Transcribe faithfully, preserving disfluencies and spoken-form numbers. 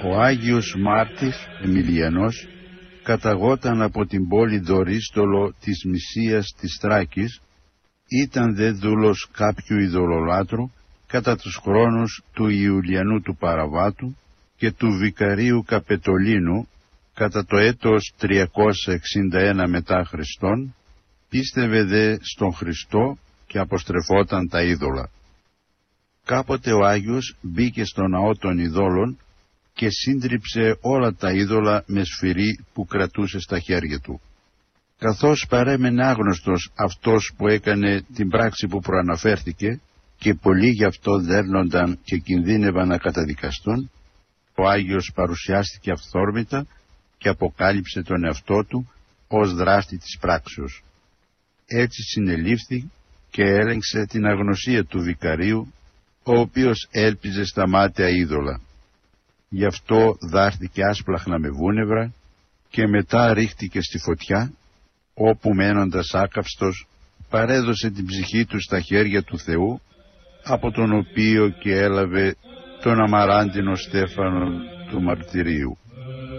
Ο Άγιος Μάρτης Εμιλιανός καταγόταν από την πόλη Δωρίστολο της Μυσίας της Θράκης, ήταν δε δούλος κάποιου ειδωλολάτρου κατά τους χρόνους του Ιουλιανού του Παραβάτου και του Βικαρίου Καπετολίνου κατά το έτος τριακόσια εξήντα ένα μετά Χριστόν, πίστευε δε στον Χριστό και αποστρεφόταν τα είδωλα. Κάποτε ο Άγιος μπήκε στο ναό των ειδόλων και σύντριψε όλα τα είδωλα με σφυρί που κρατούσε στα χέρια του. Καθώς παρέμενε άγνωστος αυτός που έκανε την πράξη που προαναφέρθηκε και πολλοί γι' αυτό δέρνονταν και κινδύνευαν να καταδικαστούν, ο Άγιος παρουσιάστηκε αυθόρμητα και αποκάλυψε τον εαυτό του ως δράστη της πράξεως. Έτσι συνελήφθη και έλεγξε την αγνωσία του Βικαρίου, ο οποίος έλπιζε στα μάταια είδωλα. Γι' αυτό δάρθηκε άσπλαχνα με βούνευρα και μετά ρίχτηκε στη φωτιά, όπου μένοντας άκαυστος παρέδωσε την ψυχή του στα χέρια του Θεού, από τον οποίο και έλαβε τον αμαράντινο στέφανο του μαρτυρίου.